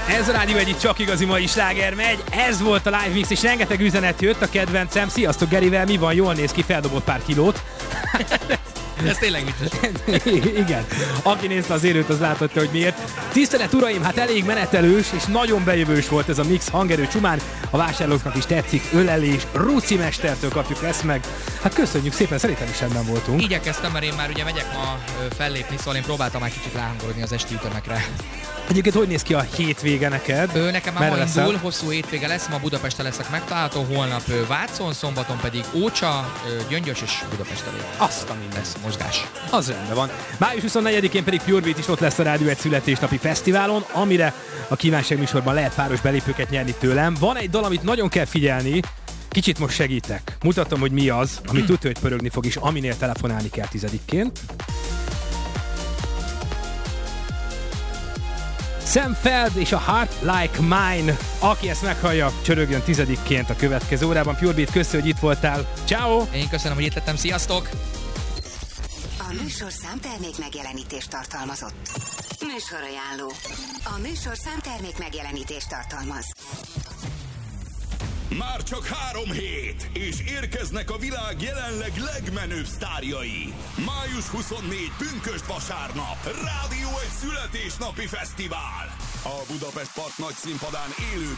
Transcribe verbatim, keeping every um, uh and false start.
Ez a Rádió egyik csak igazi mai sláger megy. Ez volt a live mix, és rengeteg üzenet jött a kedvencem. Sziasztok Gerivel, mi van? Jól néz ki, feldobott pár kilót. Ez tényleg vicces. Igen. Aki nézte az élőt, az láthatta, hogy miért. Tisztelet uraim, hát elég menetelős, és nagyon bejövős volt ez a mix, hangerő csumán. A vásárlóknak is tetszik, ölelés, Ruci mestertől kapjuk ezt meg. Hát köszönjük szépen, szerintem is rendben voltunk. Igyekeztem, mert én már ugye megyek ma fellépni, szóval én próbáltam már kicsit ráhangolódni az esti ütemekre. Egyébként hogy néz ki a hétvége neked? Ő, nekem már Merre ma leszel? indul, hosszú hétvége lesz, ma Budapesten leszek megtalálható, holnap ö, Vácon, szombaton pedig Ócsa, ö, Gyöngyös és Budapesten Azt a minden. lesz mozgás. Az rendben van. május huszonnegyedikén pedig Pure Beat is ott lesz a Rádió egy születésnapi fesztiválon, amire a kívánság műsorban lehet páros belépőket nyerni tőlem. Van egy dal, amit nagyon kell figyelni, kicsit most segítek. Mutatom, hogy mi az, ami tudja, hogy pörögni fog, és aminél telefonálni kell tizedikként. Sam Feld és a Heart Like Mine. Aki ezt meghallja, csörögjön tizedikként a következő órában. Pure Beat, köszönöm, hogy itt voltál. Ciao. Én köszönöm, hogy itt lettem, sziasztok! A műsorszám termék megjelenítést tartalmazott. Műsorajánló. A műsorszám termék megjelenítést tartalmaz. Már csak három hét, és érkeznek a világ jelenleg legmenőbb sztárjai. május huszonnégyedike pünkösd vasárnap, Rádió egy születésnapi fesztivál. A Budapest Park nagy színpadán élő